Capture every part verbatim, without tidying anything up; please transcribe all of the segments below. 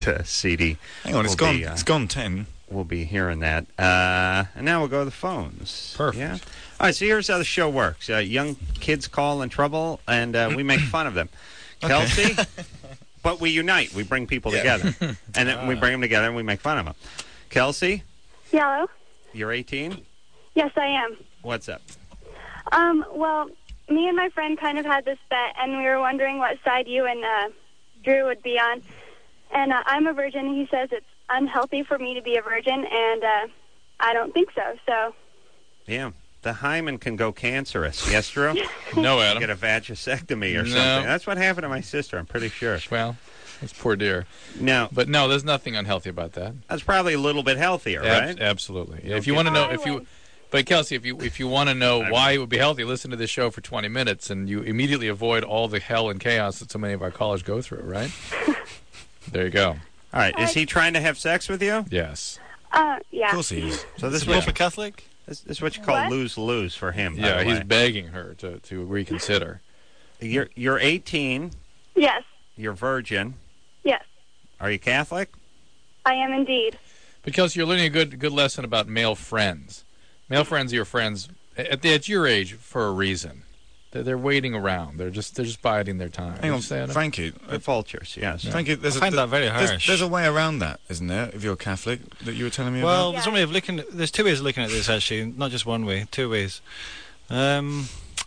uh, C D. Hang on, it's We'll gone. be, uh, It's gone ten. We'll be hearing that. Uh, and now we'll go to the phones. Perfect. Yeah? All right, so here's how the show works. Uh, young kids call in trouble, and uh, we make fun of them. Kelsey, but we unite. We bring people Yeah. together. And then we bring them together, and we make fun of them. Kelsey, Hello? you're eighteen? Yes, I am. What's up? Um, well, me and my friend kind of had this bet, and we were wondering what side you and uh, Drew would be on. And uh, I'm a virgin. He says it's unhealthy for me to be a virgin, and uh, I don't think so. So, Yeah. The hymen can go cancerous. Yes, Drew? No, Adam. Get a vagisectomy or No. something. That's what happened to my sister, I'm pretty sure. Well, that's poor dear. No, But no, there's nothing unhealthy about that. that's probably a little bit healthier, Ab- right? Absolutely. You If you don't want to know, get- if you, but Kelsey, if you if you want to know why it would be healthy, listen to this show for twenty minutes, and you immediately avoid all the hell and chaos that so many of our callers go through. Right? There you go. All right, is he trying to have sex with you? Yes. uh, yeah. Of course he is. So this is Is what, a Catholic? this, this is what you call What? lose-lose for him, by Yeah, the he's way. begging her to, to reconsider. You're, you're eighteen. Yes, You're virgin. yes, Are you Catholic? I am indeed. But Kelsey, you're learning a good good lesson about male friends. Male friends are your friends at, the, at your age for a reason. They're, they're waiting around. They're just they're just biding their time. Hang Would on, you say, Adam? Frankie. The vultures, yes. Frankie, there's I a, find that very there's, harsh. there's a way around that, isn't there? If you're Catholic, that you were telling me Well, about. there's one way of looking. At, there's two ways of looking at this actually, not just one way. Two ways. Um,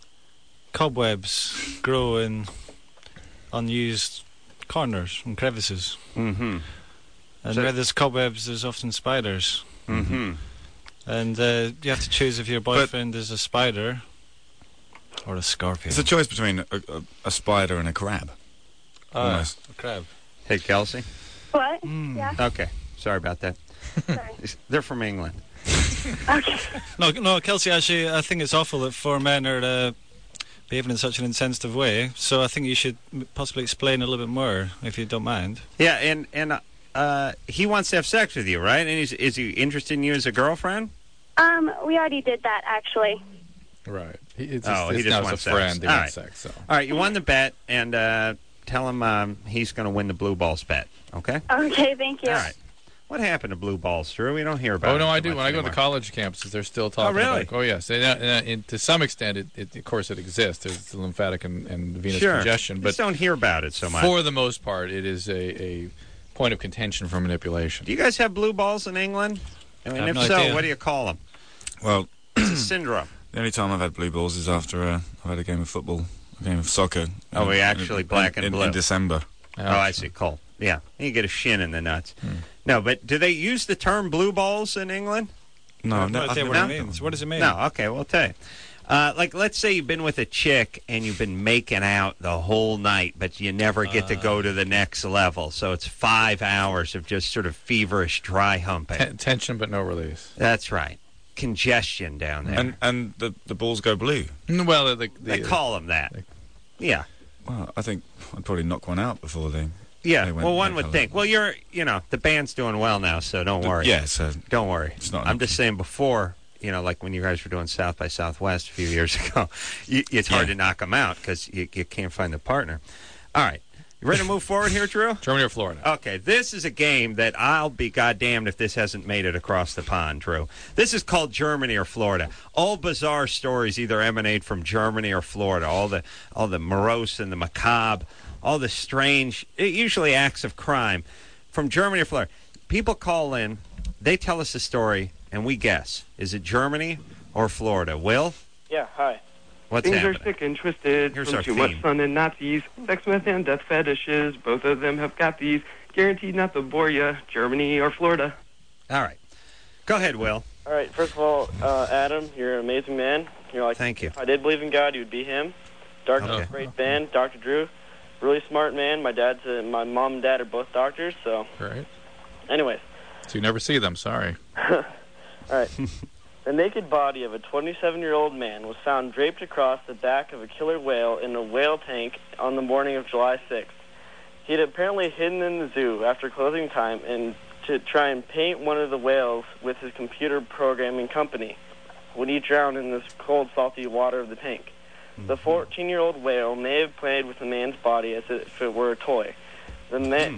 cobwebs grow in unused corners and crevices, Mm-hmm. and So- where there's cobwebs, there's often spiders. Mm-hmm. And uh, you have to choose if your boyfriend is a spider or a scorpion. It's a choice between a, a, a spider and a crab. Ah, almost. a crab. Hey, Kelsey. What? Hmm. Yeah, Okay, sorry about that. sorry. They're from England. Okay. No, no, Kelsey. Actually, I think it's awful that four men are uh, behaving in such an insensitive way. So I think you should m- possibly explain a little bit more, if you don't mind. Yeah, and and uh, he wants to have sex with you, right? And he's, is he interested in you as a girlfriend? Um, we already did that, actually. Right. He, it's Oh, it's he just now wants as a friend. sex. He All wants right. sex. So. All right, you won the bet, and uh, tell him um, he's going to win the blue balls bet, okay? Okay, thank you. All right. What happened to blue balls, Drew? We don't hear about Oh it no, so I do. much When I go to anymore. college campuses, they're still talking. really? About, oh yes, and, uh, and to some extent, it, it, of course, it exists. There's the lymphatic and, and venous Sure. congestion, Just but don't hear about it so much. for the most part, it is a, a point of contention for manipulation. Do you guys have blue balls in England? I mean, I have if no so, idea. what do you call them? Well, It's a syndrome. the only time I've had blue balls is after uh, I've had a game of football, a game of soccer. Oh, in- we actually in, black and in, blue. in December. Oh, I see. Cold. Yeah. You get a shin in the nuts. Hmm. No, but do they use the term blue balls in England? No, I no, have no I've idea never what it had them. means. What does it mean? No. Okay, well, I'll tell you. Uh, like, let's say you've been with a chick and you've been making out the whole night, but you never get to go to the next level. So it's five hours of just sort of feverish dry humping. Ten- tension but no release. That's right. Congestion down there. And and the the balls go blue. Mm, Well, the, the, they call them that. Yeah. Well, I think I'd probably knock one out before they. Yeah. They went Well, one that would colour. think. Well, you're, you know, the band's doing well now, so don't worry. Yeah, so Don't worry. It's not I'm an just saying before, you know, like when you guys were doing South by Southwest a few years ago, you, it's hard Yeah. to knock them out because you, you can't find the partner. All right. You ready to move forward here, Drew? Germany or Florida? Okay, this is a game that I'll be goddamned if this hasn't made it across the pond, Drew. This is called Germany or Florida. All bizarre stories either emanate from Germany or Florida. All the all the morose and the macabre, all the strange, usually acts of crime, from Germany or Florida. People call in, they tell us the story, and we guess. Is it Germany or Florida? Will, Yeah, hi. what's Things happening? are sick and twisted Here's from our too theme. much sun and Nazis, sex, myth, and death fetishes. Both of them have got these. Guaranteed not to bore ya. Germany or Florida. All right. Go ahead, Will. All right, first of all, uh, Adam, you're an amazing man. You're like, Thank you. if I did believe in God, you would be him. Dark Okay. great band, Doctor Drew. Really smart man. My dad's, uh, my mom and dad are both doctors, so. Right. Anyways. So you never see them. Sorry. All right. The naked body of a twenty-seven-year-old man was found draped across the back of a killer whale in a whale tank on the morning of July sixth. He had apparently hidden in the zoo after closing time and to try and paint one of the whales with his computer programming company when he drowned in this cold, salty water of the tank. The fourteen-year-old whale may have played with the man's body as if it were a toy. The, ma- the,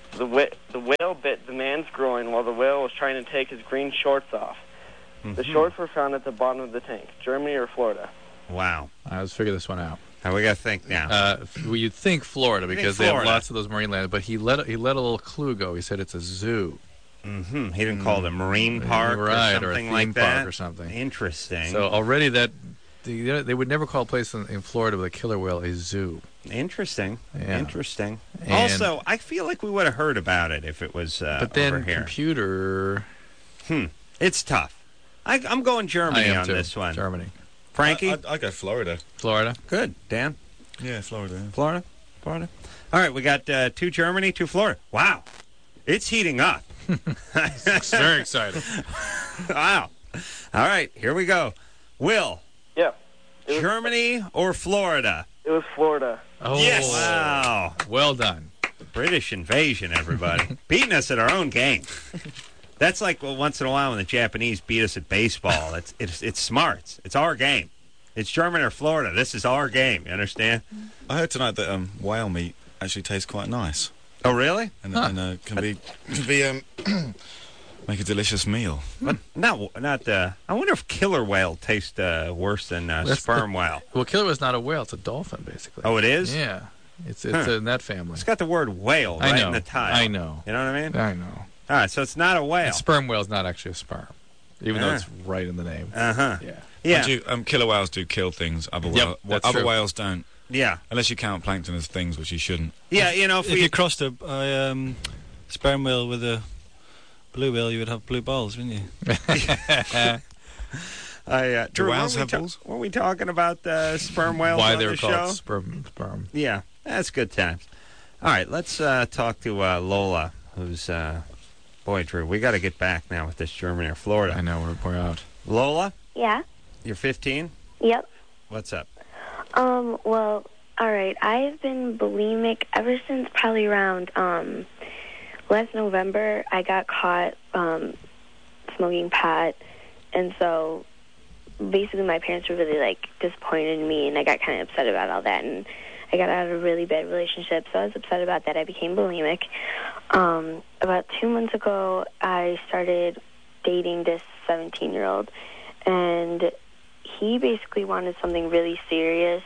The, wh- the whale bit the man's groin while the whale was trying to take his green shorts off. Mm-hmm. The shorts were found at the bottom of the tank. Germany or Florida? Wow. All right, let's figure this one out. Now we got to think now. Uh, f- well, you'd think Florida think because they have Florida. lots of those marine lands, but he let he let a little clue go. He said it's a zoo, Mm-hmm. He didn't call it a marine park right, or or a something theme like park that. or something. Interesting. So already that they, they would never call a place in, in Florida with a killer whale a zoo. Interesting. Yeah. Interesting. And- Also, I feel like we would have heard about it if it was uh, But then over here. computer, Hmm. It's tough. I, I'm going I Germany am on too. this one. Germany, Frankie? I, I, I go Florida. Florida. Good. Dan? Yeah, Florida. Yeah. Florida? Florida? All right, we got uh, two Germany, two Florida. Wow. It's heating up. It's very exciting. Wow. All right, here we go. Will, Yeah. It was, Germany or Florida? it was Florida. Oh, Wow. well done. British invasion, everybody. Beating us at our own game. That's like well, once in a while when the Japanese beat us at baseball. It's, it's, it's smart. It's our game. It's Germany or Florida. This is our game. You understand? I heard tonight that um, whale meat actually tastes quite nice, Oh, really? and, Huh. and uh, can be can be um, make a delicious meal. But not, not. Uh, I wonder if killer whale tastes uh, worse than uh, That's sperm whale. Well, killer whale's not a whale; it's a dolphin, basically. Oh, it is? Yeah, it's it's Huh. in that family. It's got the word whale I right know. in the title. I know. You know what I mean? I know. All right, so it's not a whale. And sperm whale's not actually a sperm, even though Yeah. it's right in the name. Uh huh. Yeah. Yeah. Mind you, um, killer whales do kill things. Other, Yep, whale, that's other true. whales don't, Yeah. unless you count plankton as things, which you shouldn't. Yeah. You know, if If we you crossed a, a um, sperm whale with a blue whale, you would have blue balls, wouldn't you? I, uh, Drew, whales weren't we have ta- balls? weren't we talking about uh, sperm whales Why on they were the called show? sperm sperm. Yeah, that's good times. All right, let's uh, talk to uh, Lola, who's, uh, boy, Drew, we got to get back now with this Germany or I Florida. know we're, we're out. Lola, Yeah. you're fifteen? Yep. What's up? Um, well, all right. I've been bulimic ever since probably around um, last November. I got caught um, smoking pot, and so basically my parents were really like disappointed in me, and I got kind of upset about all that, and I got out of a really bad relationship, so I was upset about that. I became bulimic. Um, about two months ago, I started dating this seventeen-year-old, and he basically wanted something really serious,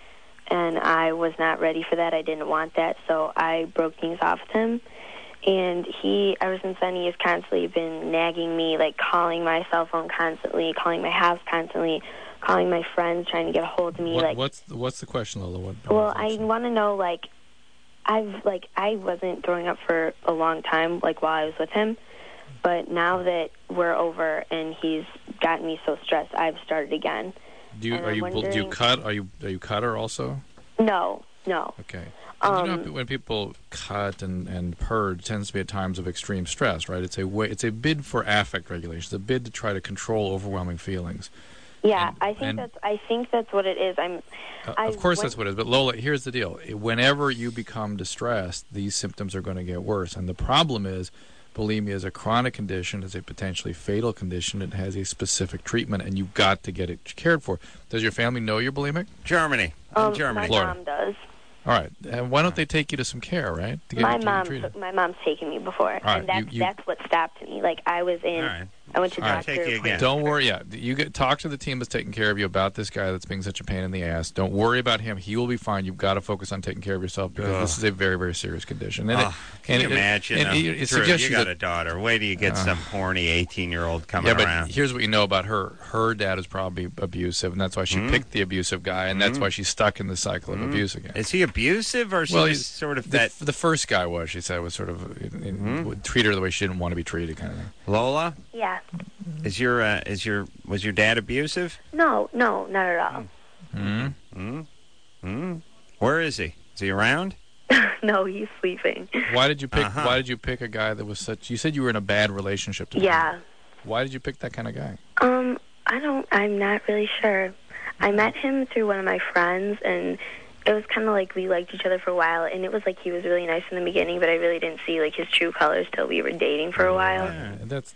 and I was not ready for that. I didn't want that, so I broke things off with him. And he, ever since then, he has constantly been nagging me, like calling my cell phone constantly, calling my house constantly, calling my friends, trying to get a hold of me. What, like, what's the, what's the question, Lola? What, well, what- I want to know, like, I've, like, I wasn't throwing up for a long time, like, while I was with him. But now that we're over and he's gotten me so stressed, I've started again. do you and are I'm you do you wondering- cut? Are you are you cutter also? No, no. Okay. And you Um, know, when people cut and, and purge, it tends to be at times of extreme stress, right? It's a way, it's a bid for affect regulation. It's a bid to try to control overwhelming feelings. Yeah, And- I think and- that's I think that's what it is. I'm Uh, I of course, went- that's what it is. But Lola, here's the deal: whenever you become distressed, these symptoms are going to get worse. And the problem is, bulimia is a chronic condition, is a potentially fatal condition. It has a specific treatment, and you've got to get it cared for. Does your family know you're bulimic? Germany. I'm um, Germany. my Florida. mom does. All right. And why don't they take you to some care, right? To get My you to mom, get treated. took, my mom's taken me before, right, and that's you- you- that's what stopped me. Like I was in, All right. I went to All right, doctor. take you again. appointments. Don't worry. Yeah, you get talk to the team that's taking care of you about this guy that's being such a pain in the ass. Don't worry about him. He will be fine. You've got to focus on taking care of yourself because Ugh. this is a very, very serious condition. And Oh, it, can and you it- imagine? and uh, it, it Drew, suggests you you got that- a daughter. Wait till you get Uh, some horny eighteen-year-old coming yeah, but around. here's what you know about her. Her dad is probably abusive, and that's why she Mm. picked the abusive guy, and that's why she's stuck in the cycle of Mm. abuse again. Is he abusive, or is Well, he he's- just sort of The, that? the first guy was, she said, was sort of in, in, Mhm. would treat her the way she didn't want to be treated, kind of thing. Lola, Yeah. is your uh, is your was your dad abusive? No, no, not at all. Mm-hmm. Hmm. Hmm. Where is he? Is he around? No, he's sleeping. Why did you pick? Uh-huh. Why did you pick a guy that was such? You said you were in a bad relationship. To Yeah. Why did you pick that kind of guy? Um, I don't. I'm not really sure. I met him through one of my friends, and it was kind of like we liked each other for a while, and it was like he was really nice in the beginning, but I really didn't see like his true colors till we were dating for a while. Yeah, that's that.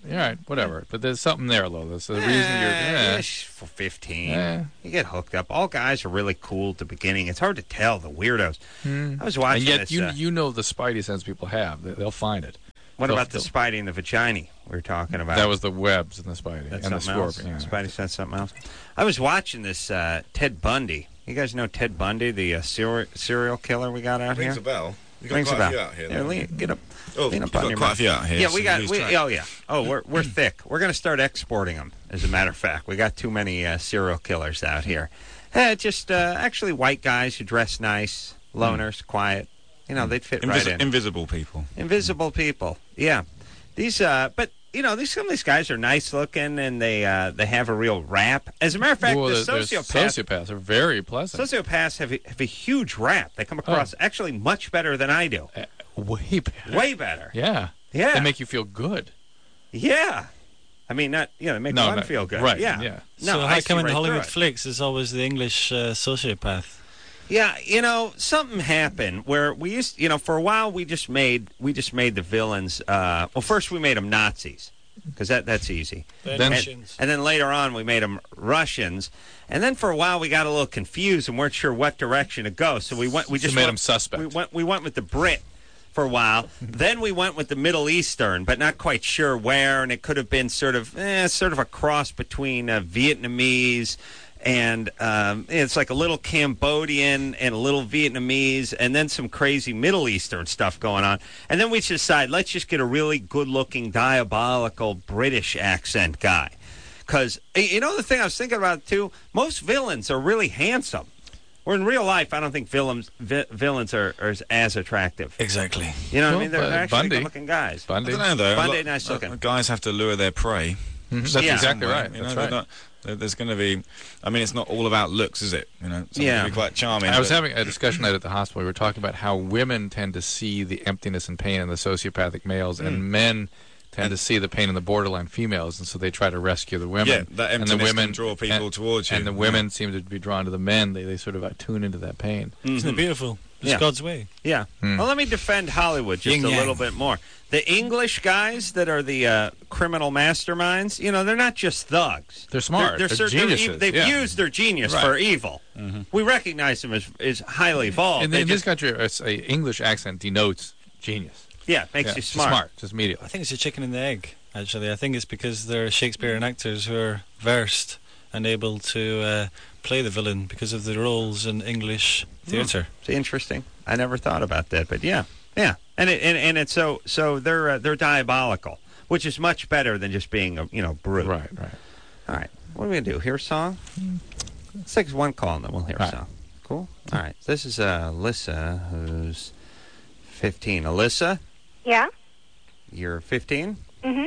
All right, whatever. But there's something there, though. So the reason you're Eh, eh, sh- for fifteen, Eh. you get hooked up. All guys are really cool at the beginning. It's hard to tell the weirdos. I was watching and yet this. you uh, you know the spidey sense people have. They, they'll find it. what they'll- about the they'll- Spidey and the vagina we were talking about? That was the webs and the spidey That's and the something else. scorpion. Yeah. Spidey said something else. I was watching this uh, Ted Bundy. You guys know Ted Bundy, the uh, serial serial killer we got out Rings here? a bell. You got Rings a quite a bell. few out here. Yeah, though. lean, get up. Oh, lean you've up got on your quite a mic. few out here. Yeah, so we got. lose We, track. oh yeah. Oh, we're we're thick. We're gonna start exporting them. As a matter of fact, we got too many uh, serial killers out here. Eh, just uh, actually white guys who dress nice, loners, quiet. You know, they'd fit Invis- right in. Invisible people. Invisible people. Yeah, these. Uh, but you know, these some of these guys are nice looking and they uh, they have a real rap. As a matter of fact, Well, the there's- there's sociopaths. sociopaths are very pleasant. Sociopaths have a, have a huge rap. They come across actually much better than I do. Uh, way better. Way better. Yeah. Yeah. They make you feel good. Yeah. I mean, not you know, they make No, one no, feel good. right, Yeah. yeah. No, so I how see come in right Hollywood through it. flicks it's always the English uh, sociopath? Yeah, you know, something happened where we used, you know, for a while we just made we just made the villains. Uh, well, first we made them Nazis because that that's easy. Then And, Russians. and then later on we made them Russians, and then for a while we got a little confused and weren't sure what direction to go. So we went. We So just made went, them suspect. We went. We went with the Brit for a while. Then we went with the Middle Eastern, but not quite sure where. And it could have been sort of eh, sort of a cross between uh, Vietnamese. And um, it's like a little Cambodian and a little Vietnamese, and then some crazy Middle Eastern stuff going on. And then we decided, let's just get a really good-looking, diabolical British accent guy. Because, you know, the thing I was thinking about, too, most villains are really handsome. Where in real life, I don't think villains vi- villains are, are as, as attractive. Exactly. You know what Well, I mean? They're, uh, they're actually Bundy. good-looking guys. Bundy. I don't know though. Bundy, A lot- nice looking. uh, Guys have to lure their prey. Mhm. That's Yeah. exactly somewhere, right. You know, That's they're right. not- there- there's going to be. I mean, it's not all about looks, is it? You know, some Yeah. can be quite charming. I was but- having a discussion night at the hospital. We were talking about how women tend to see the emptiness and pain in the sociopathic males, Mm. and men tend And- to see the pain in the borderline females, and so they try to rescue the women. Yeah, that and the emptiness women can draw people and, towards you. And the Yeah. women seem to be drawn to the men. They they sort of tune into that pain. Isn't it beautiful? It's Yeah. God's way. Yeah. Hmm. Well, let me defend Hollywood just Yin a yang. little bit more. The English guys that are the uh, criminal masterminds, you know, they're not just thugs. They're smart. They're cer- geniuses, ev- they've yeah. used their genius Right. for evil. Mm-hmm. We recognize them as, as highly evolved. in They in this just- country, a, a English accent denotes genius. yeah, makes Yeah, you just smart. smart, just immediately. I think it's a chicken and the egg, actually. I think it's because they're Shakespearean actors who are versed and able to uh, play the villain because of the roles in English theatre. It's interesting. I never thought about that, but yeah, yeah, and it, and and it's so so they're uh, they're diabolical, which is much better than just being a you know brute. Right, right. All right, what are we gonna do? Hear a song? Let's take one call and then we'll hear a All right. song. Cool. All right. This is uh, Alyssa, who's fifteen. Alyssa, Yeah? you're fifteen. Mm-hmm.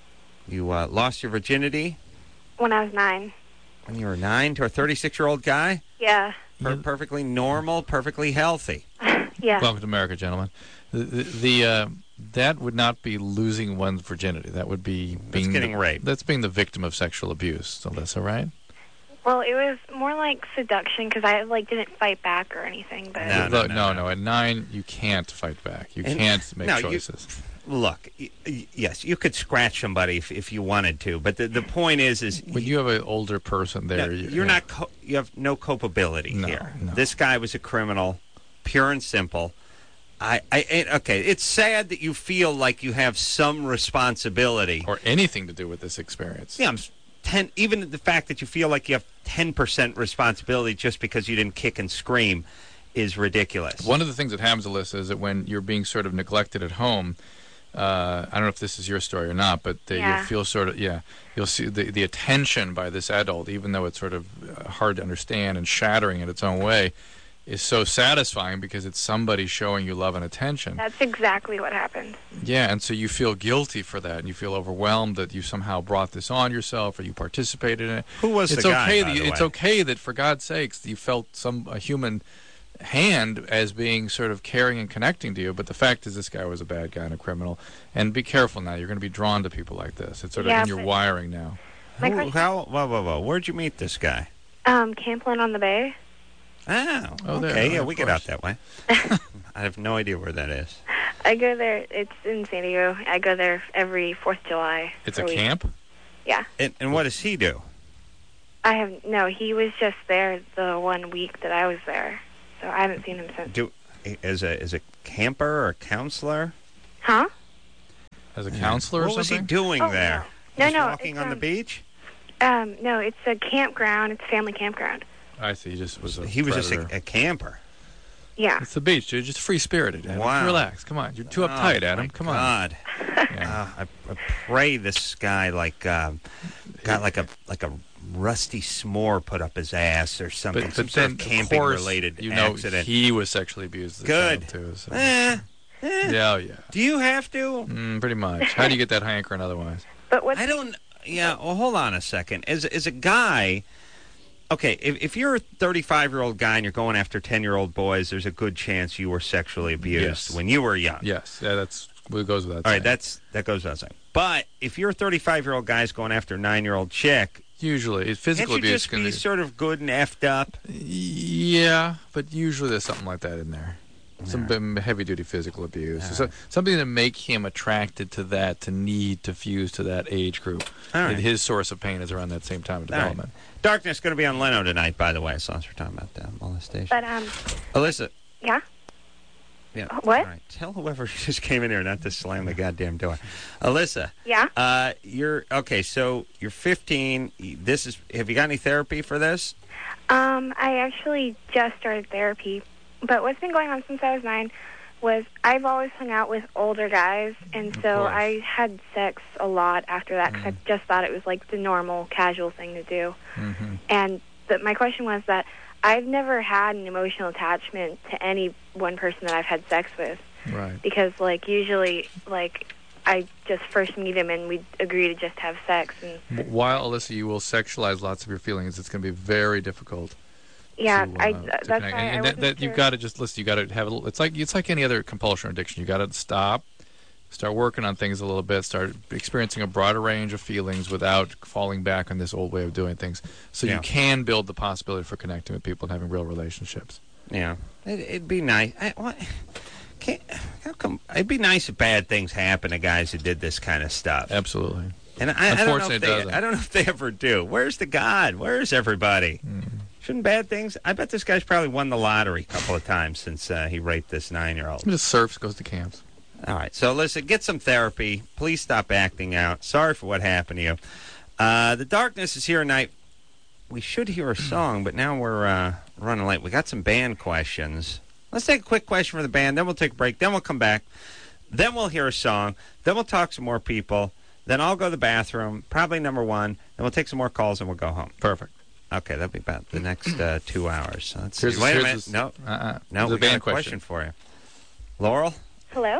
You uh, lost your virginity When I was nine. when you were nine to a thirty-six-year-old guy. Yeah. Per- perfectly normal, perfectly healthy. Yeah. Welcome to America, gentlemen. The, the, the uh, that would not be losing one's virginity. That would be being getting the, raped. That's being the victim of sexual abuse, Alyssa, right? Well, it was more like seduction because I like didn't fight back or anything. But No, Look, no, no, no. no. At nine, you can't fight back. You And- can't make no, you- choices. Look, y- y- yes, you could scratch somebody if, if you wanted to, but the, the point is, is When you have an older person there, no, you, you're not. Co- you have no culpability No, here. no. This guy was a criminal, pure and simple. I, I, it, okay. It's sad that you feel like you have some responsibility. or anything to do with this experience. Yeah, I'm s- ten. Even the fact that you feel like you have ten percent responsibility just because you didn't kick and scream is ridiculous. One of the things that happens, Alyssa, is that when you're being sort of neglected at home, uh, I don't know if this is your story or not, but uh, Yeah. you'll feel sort of, yeah, you'll see the, the attention by this adult, even though it's sort of uh, hard to understand and shattering in its own way, is so satisfying because it's somebody showing you love and attention. that's exactly what happened. Yeah, and so you feel guilty for that, and you feel overwhelmed that you somehow brought this on yourself or you participated in it. Who was it's the guy? okay by that the you, it's way? okay that for God's sakes you felt some a human hand as being sort of caring and connecting to you, but the fact is this guy was a bad guy and a criminal. And be careful now. You're going to be drawn to people like this. It's sort of Yeah, in your but- wiring now. My Who, question- how? Whoa, whoa, whoa! Where'd you meet this guy? Um, Camplin on the Bay. Oh, Oh, there. okay. Oh, Yeah, of we get course. out that way. I have no idea where that is. I go there. It's in San Diego. I go there every fourth of July. It's for a week. camp? Yeah. And, and what does he do? I have no. He was just there the one week that I was there, so I haven't seen him since. Do as a as a camper or a counselor? Huh? As a counselor or What was he something? doing Oh, there? No, Just no. walking it's, on the um, beach? Um, no, it's a campground. It's a family campground. I see. He just was a He was predator. just a, a camper. Yeah. It's the beach, dude. Just free-spirited, Adam. Wow. Relax. Come on. You're too Oh, uptight, my Adam. Come on. God. Yeah. Uh, I, I pray this guy like um, got like a like a rusty s'more put up his ass or something. But, some but sort then, of camping of course, related you know, accident. he was sexually abused as a Good. child, too. So. Eh, eh. Yeah, oh, yeah. Do you have to? Mm, pretty much. How do you get that hankering otherwise? But what? I don't. Yeah. Well, hold on a second. As as a guy, okay, if if you're a thirty-five-year-old guy and you're going after ten-year-old boys, there's a good chance you were sexually abused Yes. when you were young. Yes. Yeah, that's what goes without All saying. right. That's that goes without saying. But if you're a thirty-five-year-old guy going after a nine-year-old chick, Usually. Physical can't you abuse just can be sort of good and effed up? Yeah, but usually there's something like that in there. Some b- heavy-duty physical abuse. So, something to make him attracted to that, to need to fuse to that age group. All right. And his source of pain is around that same time of All right. development. Darkness going to be on Leno tonight, by the way, as long as we're talking about that molestation. But um, Alyssa. yeah. Yeah. What? All right. Tell whoever just came in here not to slam the goddamn door. Alyssa. Yeah. Uh, you're okay. So you're fifteen. This is. Have you got any therapy for this? Um, I actually just started therapy, but what's been going on since I was nine was I've always hung out with older guys, and so course. I had sex a lot after that because I just thought it was like the normal, casual thing to do. Mm-hmm. And the, my question was that I've never had an emotional attachment to any one person that I've had sex with, Right. because like usually like I just first meet him and we agree to just have sex, and W- While, Alyssa, you will sexualize lots of your feelings, it's going to be very difficult. yeah, to, uh, I to that's connect. why and, I and wasn't that, that sure. you've got to just listen. You got to have a little. It's like it's like any other compulsion or addiction. You got to stop, start working on things a little bit, start experiencing a broader range of feelings without falling back on this old way of doing things. So Yeah. you can build the possibility for connecting with people and having real relationships. Yeah. It, it'd be nice. I, what, can't, how come? It'd be nice if bad things happen to guys who did this kind of stuff. Absolutely. And I, I don't know Unfortunately, if it they. doesn't. I don't know if they ever do. Where's the God? Where's everybody? Mm. Shouldn't bad things? I bet this guy's probably won the lottery a couple of times since uh, he raped this nine-year-old. He just surfs, goes to camps. All right. So, listen, get some therapy. Please stop acting out. Sorry for what happened to you. Uh, the darkness is here tonight. We should hear a song, but now we're uh, running late. We got some band questions. Let's take a quick question for the band, then we'll take a break, then we'll come back. Then we'll hear a song. Then we'll talk some more people. Then I'll go to the bathroom, probably number one. Then we'll take some more calls and we'll go home. Perfect. Okay, that'll be about the next uh, two hours. So let's Here's see. the- Wait a here's minute. the- No, Uh-uh. no, There's a we got a band question for you. Laurel, Hello?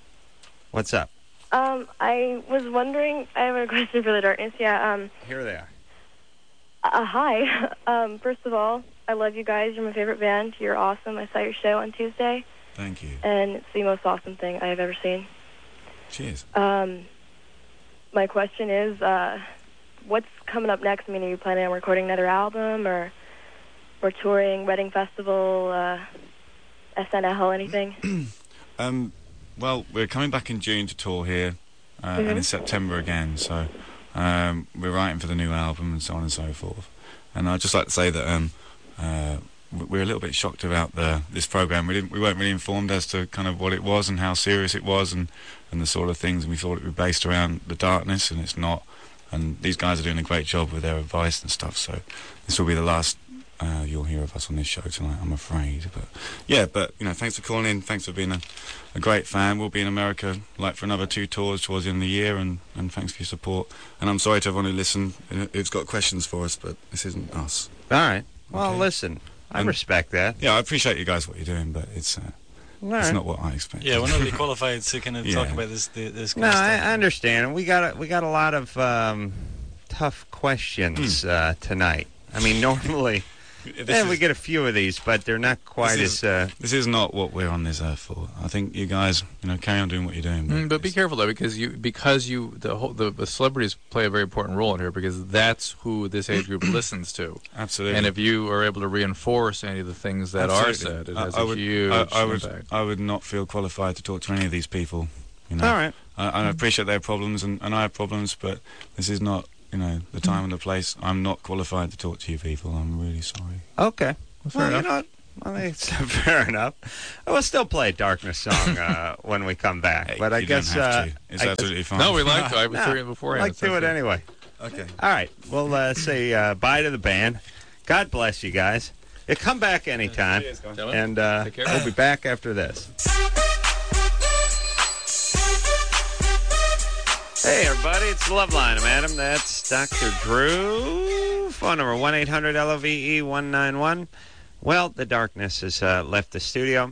what's up? Um, I was wondering, I have a question for the darkness. Yeah, um, Here they are. uh, hi. Um, first of all, I love you guys. You're my favorite band. You're awesome. I saw your show on Tuesday, Thank you. and it's the most awesome thing I have ever seen. Cheers. Um, my question is, uh, what's coming up next? I mean, are you planning on recording another album, or or touring, wedding festival, uh, S N L, anything? Um, well, we're coming back in June to tour here, uh, Mhm. and in September again. So um, we're writing for the new album and so on and so forth. And I'd just like to say that um, uh, w- we're a little bit shocked about the this program. We didn't, we weren't really informed as to kind of what it was and how serious it was, and, and the sort of things. And we thought it would be based around the darkness, and it's not. And these guys are doing a great job with their advice and stuff. So this will be the last uh, you'll hear of us on this show tonight, I'm afraid. But yeah, but you know, thanks for calling in. Thanks for being a, a great fan. We'll be in America like for another two tours towards the end of the year, and, and thanks for your support. And I'm sorry to everyone who listened, who's got questions for us, but this isn't us. All right. Well, Okay. listen, I And- respect that. Yeah, I appreciate you guys what you're doing, but it's uh, All it's right. not what I expected. Yeah, we're not really qualified to kind of Yeah. talk about this the- this kind No, of I, stuff. I understand. And we got a, we got a lot of um, tough questions Hmm. uh, tonight. I mean, normally, This Yeah, is- we get a few of these, but they're not quite This is- as. Uh, This is not what we're on this earth for. I think you guys, you know, carry on doing what you're doing. Mm, but be it's- careful though, because you because you the whole the, the celebrities play a very important role in here because that's who this age group listens to. Absolutely. And if you are able to reinforce any of the things that are Absolutely. said, it I- has I a would, huge I, I would, impact. I would not feel qualified to talk to any of these people. You know, all right. I, I appreciate their problems, and, and I have problems, but this is not, you know, the time and the place. I'm not qualified to talk to you people. I'm really sorry. Okay. Fair well, enough. You know what? I think it's fair enough. We'll still play a Darkness song uh, when we come back. Hey, but I you guess don't have uh, to. It's I, absolutely fine. No, we like to. I was No, hearing it beforehand. like It's do it okay. anyway. Okay. All right. We'll uh, say uh, bye to the band. God bless you guys. Yeah, come back anytime. Cheers, guys. Gentlemen, And uh, take care. we'll be back after this. Hey, everybody, it's the Love Line. I'm Adam. That's Doctor Drew. Phone number one eight hundred L O V E one nine one. Well, the darkness has uh, left the studio,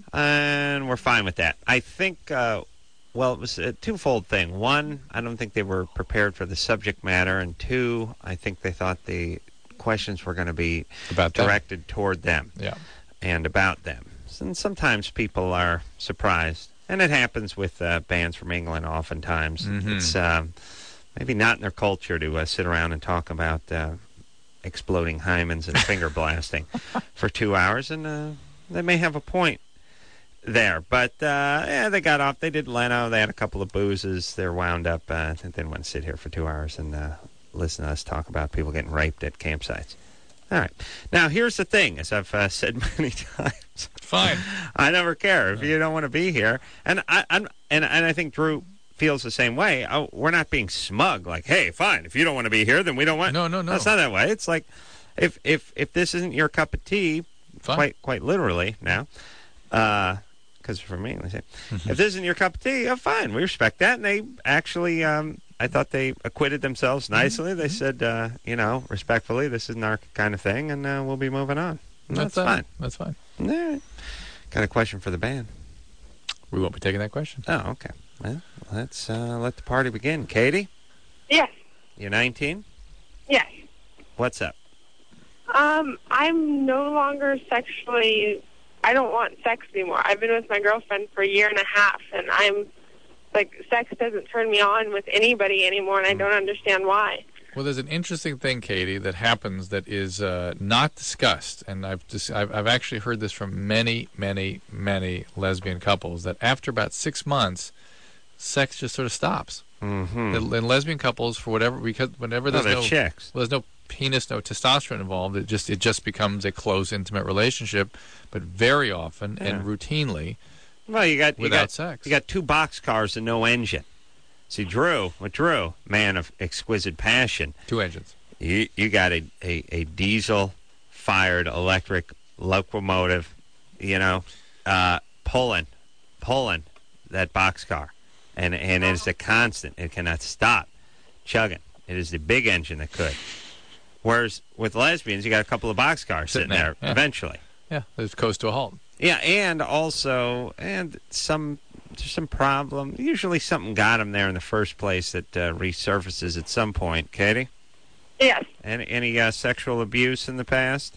and we're fine with that. I think, uh, well, it was a twofold thing. One, I don't think they were prepared for the subject matter, and two, I think they thought the questions were going to be About them. directed toward them Yeah. and about them. And sometimes people are surprised, and it happens with uh, bands from England oftentimes. Mhm. It's um, maybe not in their culture to uh, sit around and talk about uh, exploding hymens and finger blasting for two hours, and uh, they may have a point there. But, uh, yeah, they got off. They did Leno. They had a couple of boozes. They're wound up. Uh, they didn't want to sit here for two hours and uh, listen to us talk about people getting raped at campsites. All right. Now, here's the thing, as I've uh, said many times. Fine. I never care if you don't want to be here. And I, I'm, and, and I think Drew feels the same way. Oh, we're not being smug, like, hey, fine, if you don't want to be here, then we don't want. No, no, no. It's not that way. It's like, if if if this isn't your cup of tea, Fine. quite quite literally now, because for me, they say, if this isn't your cup of tea, oh, fine, we respect that. And they actually, um, I thought they acquitted themselves nicely. They said, uh, you know, respectfully, this isn't our kind of thing, and uh, we'll be moving on. And that's uh, fine. That's fine. All right. Got a question for the band. We won't be taking that question. Oh, okay. Well, let's uh, let the party begin. Katie, Yes, you're nineteen. yes. What's up? Um, I'm no longer sexually. I don't want sex anymore. I've been with my girlfriend for a year and a half, and I'm like, sex doesn't turn me on with anybody anymore, and I don't understand why. Well, there's an interesting thing, Katie, that happens that is uh, not discussed, and I've, dis- I've I've actually heard this from many, many, many lesbian couples that after about six months, sex just sort of stops. Mm-hmm. In in lesbian couples, for whatever because whenever Oh, there's they're no chicks. well, there's no penis, no testosterone involved, it just it just becomes a close, intimate relationship, but very often and Yeah. routinely Well, you got you without got sex. you got two boxcars and no engine. See, Drew, with Drew, man of exquisite passion, Two engines. you you got a a, a diesel fired electric locomotive, you know, uh, pulling pulling that boxcar, and and it is a constant. It cannot stop chugging. It is the big engine that could. Whereas with lesbians, you got a couple of boxcars sitting, Sitting there, there yeah. eventually. Yeah, it goes to a halt. Yeah, and also, and some there's some problem. Usually something got them there in the first place that uh, resurfaces at some point. Katie? Yes. Any, any uh, sexual abuse in the past?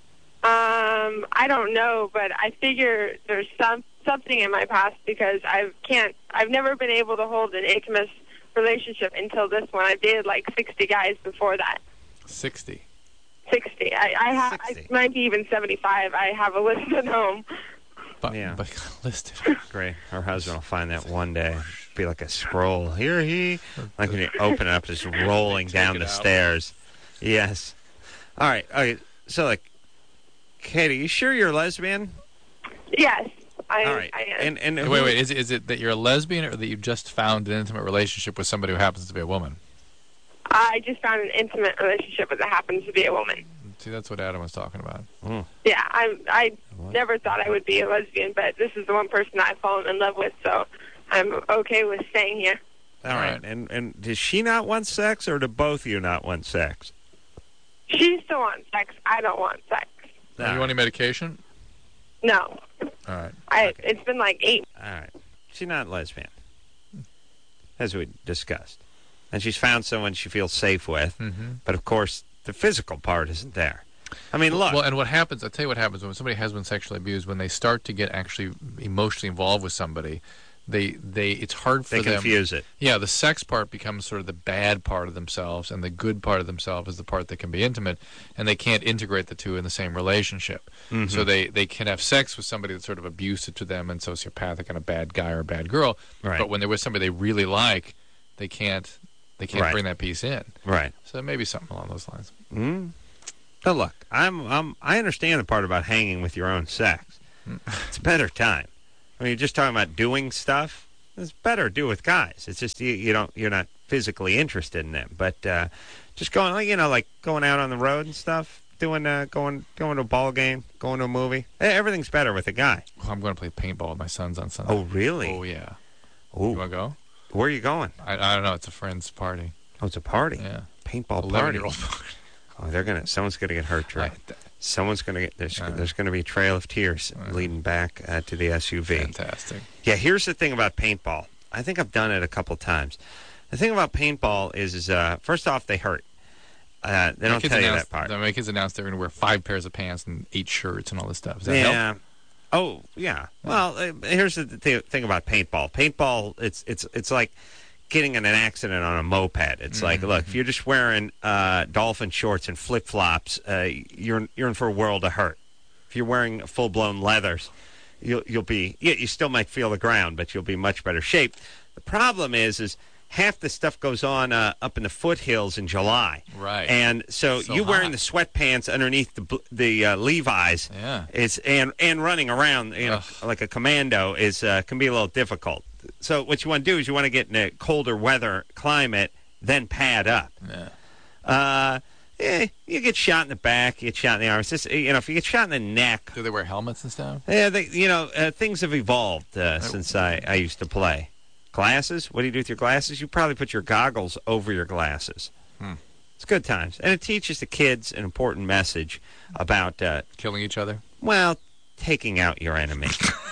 Um, I don't know, but I figure there's some something in my past because I can't. I've never been able to hold an intimate relationship until this one. I dated like sixty guys before that. Sixty. Sixty. I, I have. I sixty. might be even seventy-five. I have a list at home. But, Yeah. but listed. Great. Her husband will find that one day. Be like a scroll. Here he. Like when you open it up, just rolling down it the out. stairs. Yes. All right. Okay. So, like, Katie, you sure you're a lesbian? Yes, I. All right. I am. And and Wait, who- wait. Is it, is it that you're a lesbian, or that you just found an intimate relationship with somebody who happens to be a woman? I just found an intimate relationship that happens to be a woman. See, that's what Adam was talking about. Yeah, I I never thought I would be a lesbian, but this is the one person I've fallen in love with, so I'm okay with staying here. All right. And and does she not want sex, or do both of you not want sex? She still wants sex. I don't want sex. Do you want any medication? No. All right. I. It's been like eight. All right. She's not lesbian, as we discussed. And she's found someone she feels safe with. Mm-hmm. But, of course, the physical part isn't there. I mean, look. Well, and what happens, I'll tell you what happens when somebody has been sexually abused, when they start to get actually emotionally involved with somebody, they, they it's hard for they them. They confuse it. Yeah, the sex part becomes sort of the bad part of themselves, and the good part of themselves is the part that can be intimate, and they can't integrate the two in the same relationship. Mm-hmm. So they, they can have sex with somebody that's sort of abusive to them and sociopathic and a bad guy or a bad girl, right. but when they're with somebody they really like, they can't they can't right. bring that piece in. Right. So maybe something along those lines. Mm. But look, I'm, I'm, I understand the part about hanging with your own sex. It's a better time. I mean, you're just talking about doing stuff. It's better to do with guys. It's just you, you don't, you're not physically interested in them. But uh, just going, you know, like going out on the road and stuff, doing, uh, going, going to a ball game, going to a movie. Everything's better with a guy. Well, I'm going to play paintball with my sons on Sunday. Oh, really? Oh, yeah. Ooh. You want to go? Where are you going? I, I don't know. It's a friend's party. Oh, it's a party. Yeah. Paintball party. eleven-year-old party. Oh, they're gonna. Someone's gonna get hurt, Drew. I, Someone's gonna get. There's, uh, there's gonna be a trail of tears uh, leading back uh, to the S U V. Fantastic. Yeah. Here's the thing about paintball. I think I've done it a couple times. The thing about paintball is, is uh, first off, they hurt. Uh, they my don't tell you that announced, part. My kids announced they're going to wear five pairs of pants and eight shirts and all this stuff. Does that yeah. help? Oh, yeah. Well, uh, here's the th- thing about paintball. Paintball, it's it's it's like getting in an accident on a moped. It's mm-hmm. like, look, if you're just wearing uh, dolphin shorts and flip flops, uh, you're you're in for a world of hurt. If you're wearing full blown leathers, you'll you'll be yeah, you still might feel the ground, but you'll be much better shape. The problem is, is half the stuff goes on uh, up in the foothills in July, right? And so, so you hot. wearing the sweatpants underneath the the uh, Levi's, yeah, is and and running around, you know, Ugh. like a commando is uh, can be a little difficult. So what you want to do is you want to get in a colder weather climate, then pad up. Yeah. Uh, eh, you get shot in the back, you get shot in the arms. This, you know, if you get shot in the neck. Do they wear helmets and stuff? Yeah, they, you know, uh, things have evolved uh, since I, I used to play. Glasses? What do you do with your glasses? You probably put your goggles over your glasses. Hmm. It's good times. And it teaches the kids an important message about... Uh, killing each other? Well, taking out your enemy.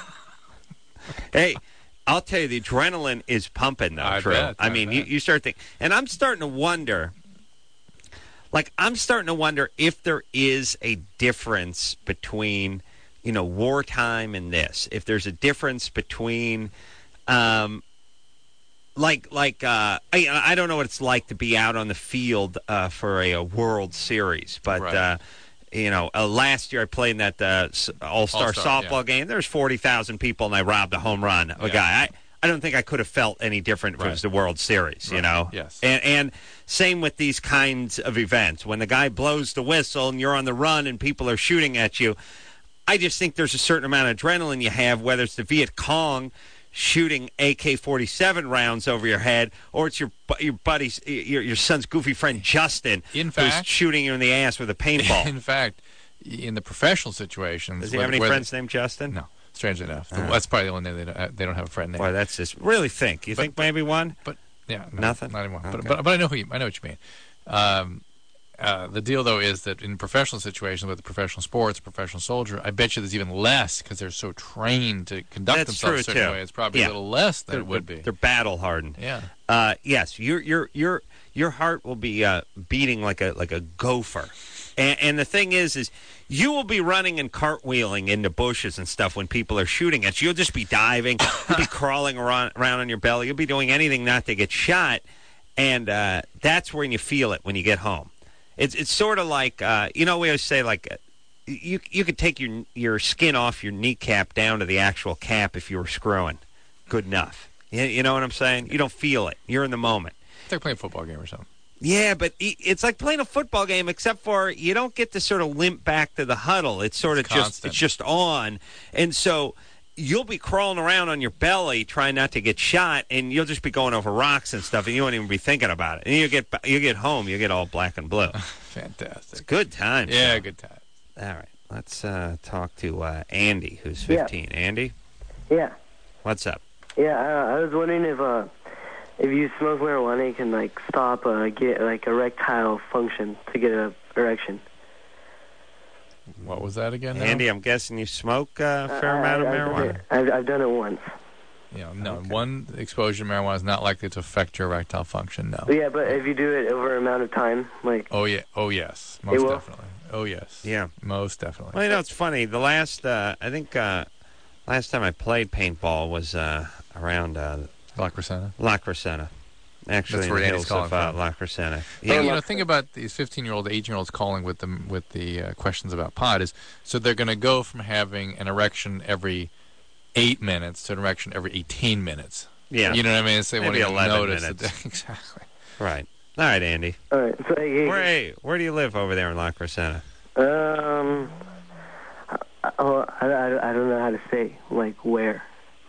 Hey... I'll tell you, the adrenaline is pumping, though, I Drew. bet, I I mean, bet. you, you start thinking, and I'm starting to wonder, like, I'm starting to wonder if there is a difference between, you know, wartime and this. If there's a difference between, um, like, like, uh, I, I don't know what it's like to be out on the field uh, for a, a World Series, but. Right. Uh, You know, uh, last year I played in that uh, All-Star, All-Star, softball yeah. game. There's forty thousand people, and I robbed a home run of a Yeah. guy. I, I don't think I could have felt any different if Right. it was the World Series, you Right. know? Yes. And, and same with these kinds of events. When the guy blows the whistle and you're on the run and people are shooting at you, I just think there's a certain amount of adrenaline you have, whether it's the Viet Cong shooting A K forty-seven rounds over your head, or it's your bu- your buddy's, your, your son's goofy friend Justin In who's fact- shooting you in the ass with a paintball. In fact, in the professional situations... Does he where- have any where friends they- named Justin? No, strangely enough. Uh. That's probably the only name they don't, they don't have a friend named. Boy, that's just really think. You But- think maybe one? But yeah, no, Nothing? not anymore. But, Okay. but but I know who you, I know what you mean. Um, uh, the deal though is that in professional situations with the professional sports, professional soldier, I bet you there's even less because they're so trained to conduct That's themselves true, a certain too. way. It's probably Yeah. a little less than They're, it would they're, be. They're battle hardened. Yeah. Uh, yes, your your your your heart will be uh, beating like a like a gopher. And, and the thing is, is you will be running and cartwheeling into bushes and stuff when people are shooting at you. You'll just be diving. You'll be crawling around, around on your belly. You'll be doing anything not to get shot. And uh, that's when you feel it when you get home. It's it's sort of like, uh, you know, we always say, like, uh, you you could take your your skin off your kneecap down to the actual cap if you were screwing. Good enough. You, you know what I'm saying? You don't feel it. You're in the moment. It's like playing a football game or something. Yeah, but it's like playing a football game, except for you don't get to sort of limp back to the huddle. It's sort It's of just constant. it's just on, and so you'll be crawling around on your belly trying not to get shot, and you'll just be going over rocks and stuff, and you won't even be thinking about it. And you get you get home, you get all black and blue. Fantastic. It's good times. Yeah, though. good time. All right, let's uh, talk to uh, Andy, who's fifteen. Yeah. Andy, Yeah. what's up? Yeah, I, I was wondering if uh, if you smoke marijuana, you can like stop uh, get like erectile function to get a erection. What was that again? Now? Andy, I'm guessing you smoke uh, a fair I, amount of I, I've done marijuana. it. I've, I've done it once. You know, no, Okay. one exposure to marijuana is not likely to affect your erectile function. No. But yeah, but if you do it over an amount of time, like Oh yeah. Oh yes. Most will? definitely. Oh, yes. Yeah. Most definitely. Well, you know, it's funny. The last, uh, I think, uh, last time I played paintball was uh, around uh, La Crescenta. La Crescenta. Actually, That's in where the Andy's hills calling of uh, from. La Crescenta. Yeah. Yeah. You know, think about these fifteen-year-old, eighteen-year-olds calling with the with the uh, questions about pot. Is so they're going to go from having an erection every eight minutes to an erection every eighteen minutes. Yeah. You know what I mean? So they Maybe want to eleven notice minutes. that- exactly. Right. All right, Andy. All right. So, hey, Where, hey, where do you live over there in La Crescenta? Um, I, oh, I, I, I don't know how to say, like, where.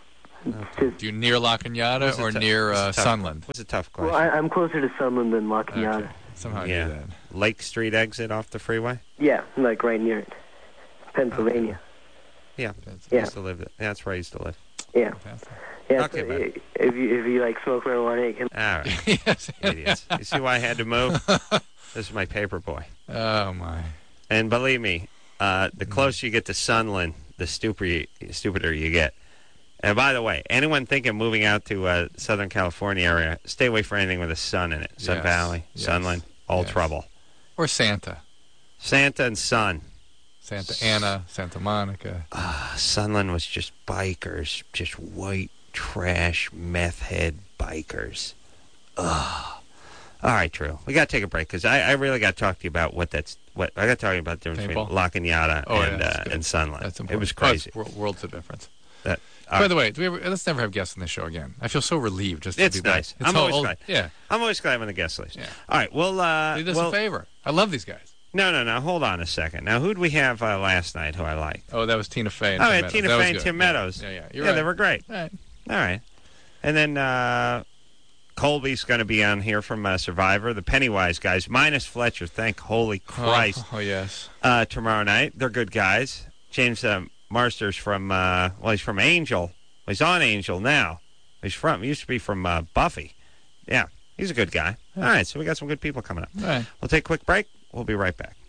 Just, Do you near La Cañada What's a or tou- near what's a uh, tough- Sunland? What's a tough question? well, I, I'm closer to Sunland than La Cañada. Okay. Somehow I yeah. knew that. Lake Street exit off the freeway? Yeah, like right near it. Pennsylvania. Yeah. That's I Yeah. used to live there. That's where I used to live. Yeah. fantastic. Yeah. Okay, so man. i- if you if you like smoke marijuana, you can. All right. Yes. Idiots. You see why I had to move? This is my paper boy. Oh, my. And believe me, uh, the closer you get to Sunland, the stupider, stupider you get. And by the way, anyone thinking moving out to uh, Southern California area, stay away from anything with a sun in it. Sun Yes. Valley, Yes. Sunland, all Yes. trouble. Or Santa. Santa and Sun. Santa Ana, Santa Monica. Uh, Sunland was just bikers, just white trash, meth head bikers. Ugh. All right, Drew. We got to take a break because I, I really got to talk to you about what that's what I got to talk to you about the difference Paintball? between La Cañada Oh, yeah, and that's uh, good. and Sunland. That's It important. was Oh, crazy. it's wor- worlds of difference. That, By the way, do we ever, let's never have guests on this show again. I feel so relieved just to It's be back. nice. It's I'm all- always all- glad. Yeah. I'm always glad when the guest leaves. Yeah. All right. Well, uh, Do us well, a favor. I love these guys. no, no, no. Hold on a second. Now, who'd we have uh, last night who I liked? Oh, that was Tina Fey and Oh, Tim yeah, Meadows. Tina That was Fey and good. Tim Yeah. Meadows. Yeah, yeah. You're yeah, right. they were great. All right. All right. And then uh, Colby's going to be on here from uh, Survivor. The Pennywise guys, minus Fletcher. Thank holy Christ. Oh, oh, yes. Uh, tomorrow night. They're good guys. James uh, Marsters from, uh, well, he's from Angel. Well, he's on Angel now. He's from, he used to be from uh, Buffy. Yeah, he's a good guy. All right, so we got some good people coming up. All right. We'll take a quick break. We'll be right back.